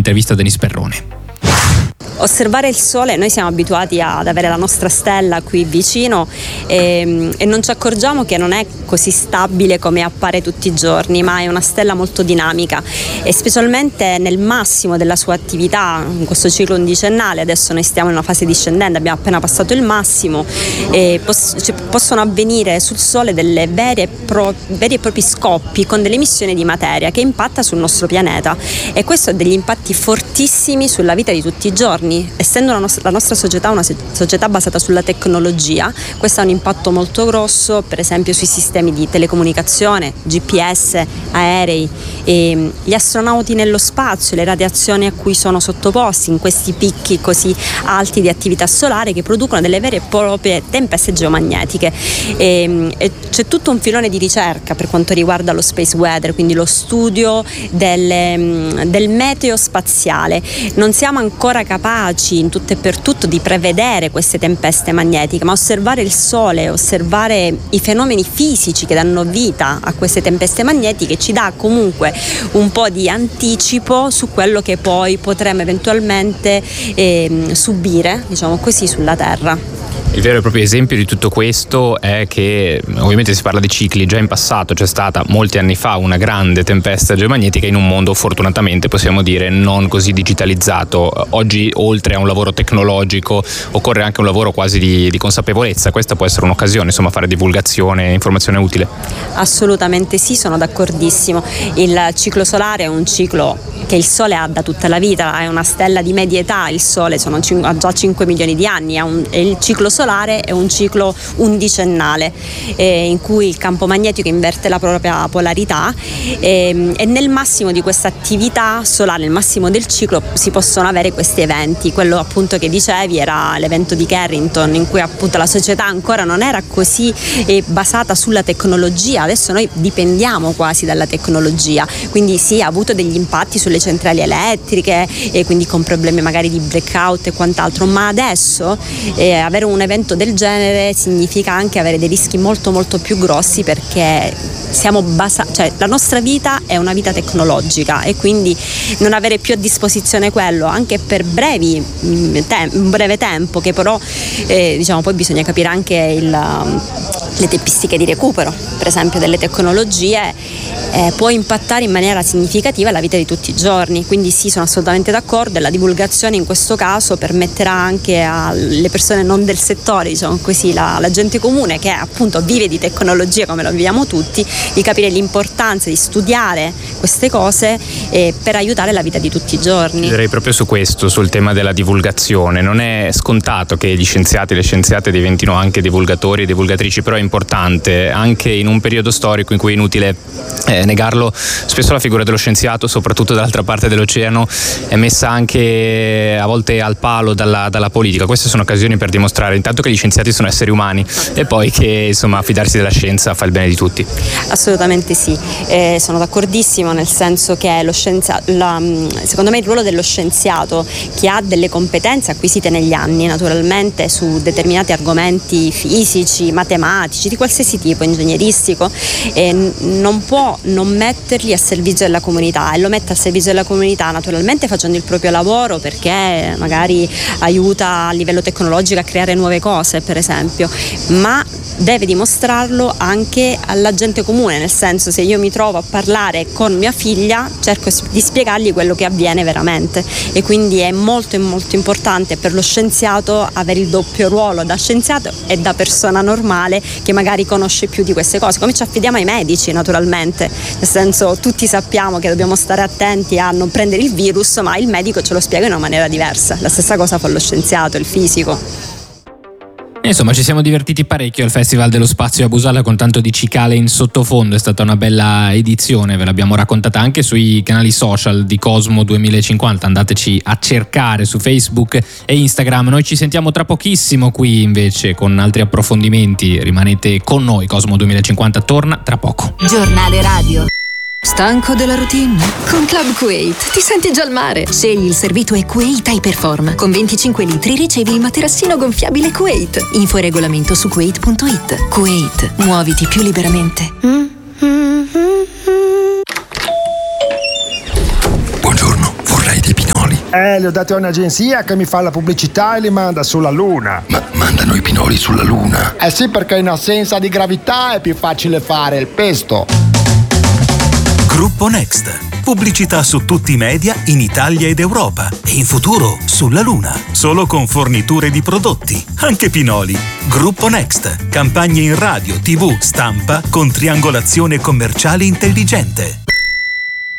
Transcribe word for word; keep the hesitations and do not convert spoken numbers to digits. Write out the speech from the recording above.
l'intervista a Denis Perrone. Osservare il sole, noi siamo abituati ad avere la nostra stella qui vicino e, e non ci accorgiamo che non è così stabile come appare tutti i giorni, ma è una stella molto dinamica e specialmente nel massimo della sua attività, in questo ciclo undicennale. Adesso noi stiamo in una fase discendente, abbiamo appena passato il massimo e poss- cioè, possono avvenire sul sole delle vere e, pro- veri e propri scoppi con delle emissioni di materia che impatta sul nostro pianeta, e questo ha degli impatti fortissimi sulla vita di tutti i giorni. Essendo la nostra, la nostra società una società basata sulla tecnologia, questo ha un impatto molto grosso, per esempio sui sistemi di telecomunicazione, G P S, aerei, e gli astronauti nello spazio, le radiazioni a cui sono sottoposti in questi picchi così alti di attività solare che producono delle vere e proprie tempeste geomagnetiche. E, e c'è tutto un filone di ricerca per quanto riguarda lo space weather, quindi lo studio delle, del meteo spaziale. Non siamo ancora capaci in tutto e per tutto di prevedere queste tempeste magnetiche, ma osservare il sole, osservare i fenomeni fisici che danno vita a queste tempeste magnetiche ci dà comunque un po' di anticipo su quello che poi potremo eventualmente eh, subire, diciamo così, sulla Terra. Il vero e proprio esempio di tutto questo è che ovviamente si parla di cicli, già in passato c'è stata molti anni fa una grande tempesta geomagnetica in un mondo fortunatamente, possiamo dire, non così digitalizzato. Oggi oltre a un lavoro tecnologico occorre anche un lavoro quasi di, di consapevolezza. Questa può essere un'occasione, insomma, fare divulgazione, informazione utile. Assolutamente sì, sono d'accordissimo. Il ciclo solare è un ciclo che il Sole ha da tutta la vita, è una stella di media età, il Sole sono, ha già cinque milioni di anni, è un, è il ciclo solare è un ciclo undicennale eh, in cui il campo magnetico inverte la propria polarità eh, e nel massimo di questa attività solare, nel massimo del ciclo, si possono avere questi eventi. Quello appunto che dicevi era l'evento di Carrington, in cui appunto la società ancora non era così eh, basata sulla tecnologia. Adesso noi dipendiamo quasi dalla tecnologia, quindi sì, ha avuto degli impatti sulle centrali elettriche e quindi con problemi magari di blackout e quant'altro, ma adesso eh, avere un evento del genere significa anche avere dei rischi molto molto più grossi, perché siamo basati, cioè la nostra vita è una vita tecnologica e quindi non avere più a disposizione quello anche per brevi te- un breve tempo, che però eh, diciamo poi bisogna capire anche il, le tempistiche di recupero, per esempio, delle tecnologie, eh, può impattare in maniera significativa la vita di tutti i giorni. Quindi sì, sono assolutamente d'accordo, e la divulgazione in questo caso permetterà anche alle persone non del settore, diciamo così, la, la gente comune che appunto vive di tecnologia come lo viviamo tutti, di capire l'importanza di studiare queste cose eh, per aiutare la vita di tutti i giorni. Direi proprio su questo, sul tema della divulgazione. Non è scontato che gli scienziati e le scienziate diventino anche divulgatori e divulgatrici, però è importante anche in un periodo storico in cui è inutile eh, negarlo. Spesso la figura dello scienziato, soprattutto dall'altra parte dell'oceano, è messa anche a volte al palo dalla, dalla politica. Queste sono occasioni per dimostrare intanto che gli scienziati sono esseri umani e poi che insomma fidarsi della scienza fa il bene di tutti. Assolutamente sì, eh, sono d'accordissimo, nel senso che lo scienziato, la, secondo me il ruolo dello scienziato, che ha delle competenze acquisite negli anni naturalmente su determinati argomenti fisici, matematici, di qualsiasi tipo, ingegneristico, eh, non può non metterli a servizio della comunità, e lo mette a servizio della comunità naturalmente facendo il proprio lavoro, perché magari aiuta a livello tecnologico a creare nuove cose, per esempio, ma deve dimostrarlo anche alla gente comune, nel senso, se io mi trovo a parlare con mia figlia cerco di spiegargli quello che avviene veramente, e quindi è molto molto importante per lo scienziato avere il doppio ruolo da scienziato e da persona normale che magari conosce più di queste cose, come ci affidiamo ai medici naturalmente, nel senso, tutti sappiamo che dobbiamo stare attenti a non prendere il virus, ma il medico ce lo spiega in una maniera diversa. La stessa cosa fa lo scienziato, il fisico. Insomma, ci siamo divertiti parecchio al Festival dello Spazio a Busalla con tanto di cicale in sottofondo. È stata una bella edizione, ve l'abbiamo raccontata anche sui canali social di Cosmo duemilacinquanta. Andateci a cercare su Facebook e Instagram. Noi ci sentiamo tra pochissimo qui invece con altri approfondimenti. Rimanete con noi, Cosmo duemilacinquanta torna tra poco. Giornale radio. Stanco della routine? Con Club Kuwait ti senti già al mare. Scegli il servito e Kuwait Hyperform. Con venticinque litri ricevi il materassino gonfiabile Kuwait. Info e regolamento su kuwait punto it. Kuwait, muoviti più liberamente. Buongiorno, vorrei dei pinoli. Eh, li ho dati a un'agenzia che mi fa la pubblicità e li manda sulla Luna. Ma mandano i pinoli sulla Luna? Eh sì, perché in assenza di gravità è più facile fare il pesto. Gruppo Next. Pubblicità su tutti i media in Italia ed Europa e in futuro sulla Luna. Solo con forniture di prodotti, anche pinoli. Gruppo Next. Campagne in radio, tivù, stampa con triangolazione commerciale intelligente.